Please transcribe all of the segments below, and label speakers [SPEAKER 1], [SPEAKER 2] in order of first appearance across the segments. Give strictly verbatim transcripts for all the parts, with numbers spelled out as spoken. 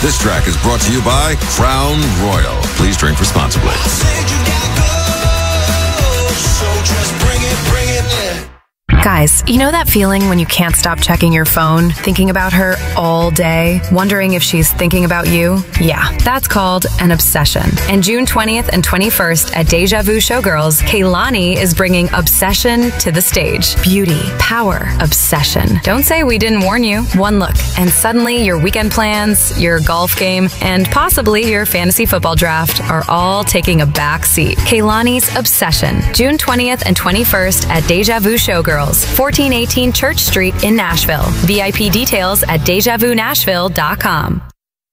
[SPEAKER 1] This track is brought to you by Crown Royal. Please drink responsibly.
[SPEAKER 2] Guys, you know that feeling when you can't stop checking your phone, thinking about her all day, wondering if she's thinking about you? Yeah, that's called an obsession. And June twentieth and twenty-first at Deja Vu Showgirls, Kehlani is bringing obsession to the stage. Beauty, power, obsession. Don't say we didn't warn you. One look, and suddenly your weekend plans, your golf game, and possibly your fantasy football draft are all taking a back seat. Kehlani's Obsession, June twentieth and twenty-first at Deja Vu Showgirls, fourteen eighteen Church Street in Nashville. V I P details at deja vu nashville dot com.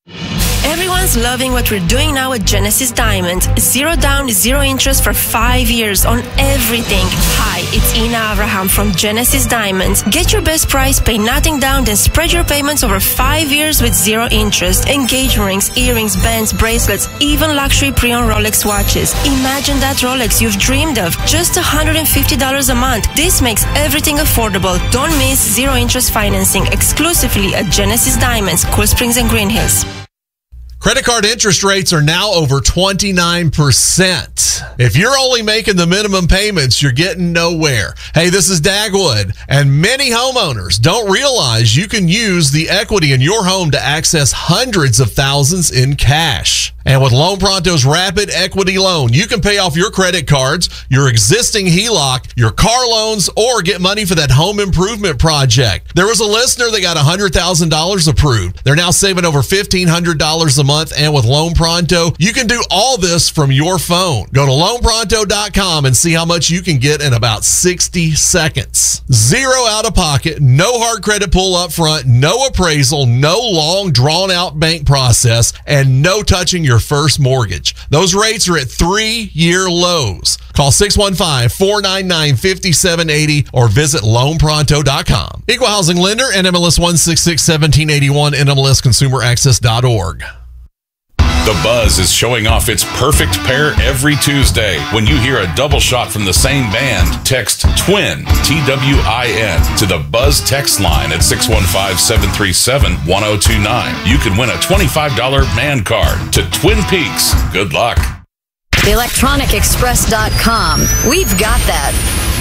[SPEAKER 3] Everyone's loving what we're doing now at Genesis Diamond. Zero down, zero interest for five years on everything. Hi, it's Ina Abraham from Genesis Diamond. Get your best price, pay nothing down, then spread your payments over five years with zero interest. Engagement rings, earrings, bands, bracelets, even luxury pre-owned Rolex watches. Imagine that Rolex you've dreamed of. Just one hundred fifty dollars a month. This makes everything affordable. Don't miss zero interest financing exclusively at Genesis Diamonds, Cool Springs and Green Hills.
[SPEAKER 4] Credit card interest rates are now over twenty-nine percent. If you're only making the minimum payments, you're getting nowhere. Hey, this is Dagwood, and many homeowners don't realize you can use the equity in your home to access hundreds of thousands in cash. And with Loan Pronto's Rapid Equity Loan, you can pay off your credit cards, your existing H E L O C, your car loans, or get money for that home improvement project. There was a listener that got one hundred thousand dollars approved. They're now saving over fifteen hundred dollars a month, and with Loan Pronto, you can do all this from your phone. Go to loan pronto dot com and see how much you can get in about sixty seconds. Zero out of pocket, no hard credit pull up front, no appraisal, no long drawn out bank process, and no touching your first mortgage. Those rates are at three-year lows. Call six one five, four nine nine, five seven eight zero or visit loan pronto dot com. Equal Housing Lender, N M L S one six six, one seven eight one, N M L S consumer access dot org.
[SPEAKER 5] The Buzz is showing off its perfect pair every Tuesday. When you hear a double shot from the same band, text TWIN, T W I N, to the Buzz text line at six one five, seven three seven, one zero two nine. You can win a twenty-five dollars man card to Twin Peaks. Good luck.
[SPEAKER 6] electronic express dot com. We've got that.